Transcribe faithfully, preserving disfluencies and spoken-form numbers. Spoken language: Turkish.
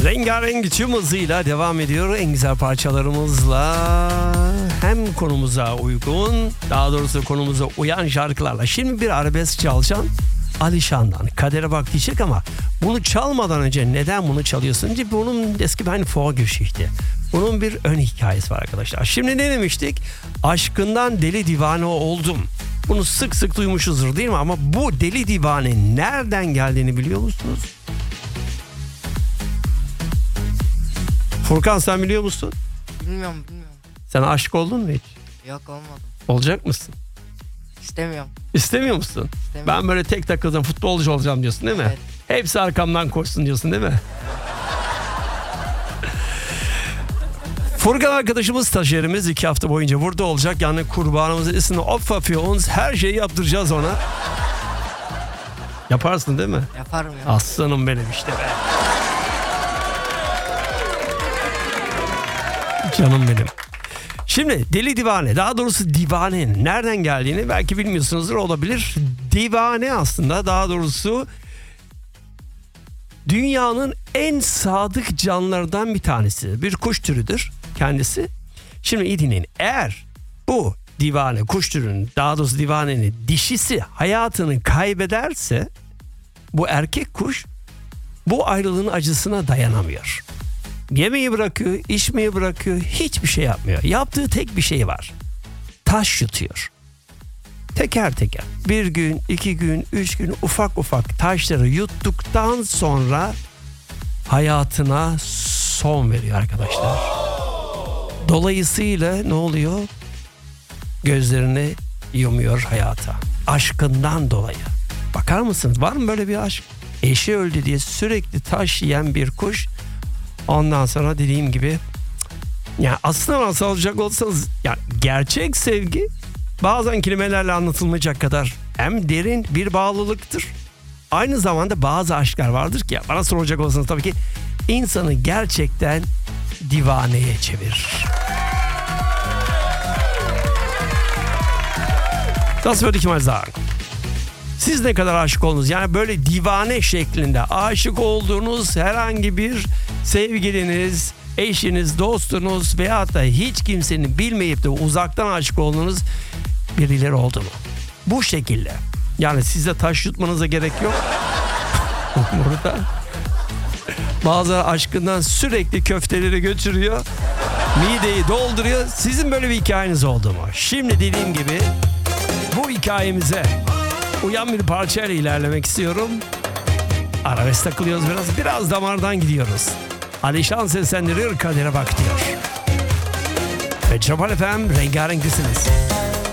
Rengarenk tüm hızıyla devam ediyor en güzel parçalarımızla. Hem konumuza uygun, daha doğrusu konumuza uyan şarkılarla. Şimdi bir arabesk çalacağım. Alişan'dan Kadere Bak diyecek ama bunu çalmadan önce neden bunu çalıyorsun? Çünkü bunun eski bir Vorgeschichte. Bunun bir ön hikayesi var arkadaşlar. Şimdi ne demiştik? Aşkından deli divane oldum. Bunu sık sık duymuşuzdur değil mi? Ama bu deli divane nereden geldiğini biliyor musunuz? Furkan sen biliyor musun? Bilmiyorum bilmiyorum. Sen aşık oldun mu hiç? Yok olmadım. Olacak mısın? İstemiyorum. İstemiyor musun? İstemiyorum. Ben böyle tek takılacağım, futbolcu olacağım diyorsun değil mi? Evet. Hepsi arkamdan koşsun diyorsun değil mi? Furkan arkadaşımız, stajyerimiz iki hafta boyunca burada olacak. Yani kurbanımızın ismini Opfa für uns, her şeyi yaptıracağız ona. Yaparsın değil mi? Yaparım ya. Aslanım benim işte be. Canım benim. Şimdi deli divane, daha doğrusu divanenin nereden geldiğini belki bilmiyorsunuzdur, olabilir. Divane aslında daha doğrusu dünyanın en sadık canlılardan bir tanesi. Bir kuş türüdür kendisi. Şimdi iyi dinleyin. Eğer bu divane kuş türünün, daha doğrusu divanenin dişisi hayatını kaybederse bu erkek kuş bu ayrılığın acısına dayanamıyor. Yemeği bırakıyor, içmeyi bırakıyor, hiçbir şey yapmıyor. Yaptığı tek bir şey var. Taş yutuyor. Teker teker. Bir gün, iki gün, üç gün ufak ufak taşları yuttuktan sonra hayatına son veriyor arkadaşlar. Dolayısıyla ne oluyor? Gözlerini yumuyor hayata. Aşkından dolayı. Bakar mısınız? Var mı böyle bir aşk? Eşi öldü diye sürekli taş yiyen bir kuş. Ondan sonra dediğim gibi, yani aslında nasıl olacak olsanız, yani gerçek sevgi bazen kelimelerle anlatılmayacak kadar hem derin bir bağlılıktır. Aynı zamanda bazı aşklar vardır ki, bana soracak olsanız tabii ki insanı gerçekten divaneye çevirir. Das würde ich mal sagen. Siz ne kadar aşık oldunuz? Yani böyle divane şeklinde aşık olduğunuz herhangi bir sevgiliniz, eşiniz, dostunuz veyahut da hiç kimsenin bilmeyip de uzaktan aşık olduğunuz birileri oldu mu? Bu şekilde. Yani size taş yutmanıza gerek yok. Burada bazı aşkından sürekli köfteleri götürüyor. Mideyi dolduruyor. Sizin böyle bir hikayeniz oldu mu? Şimdi dediğim gibi bu hikayemize uyan bir parçayla ilerlemek istiyorum. Arabesk takılıyoruz biraz. Biraz damardan gidiyoruz. Alişan seslendiriyor, Kadere Bak diyor. Metropol F M, rengarenksiniz.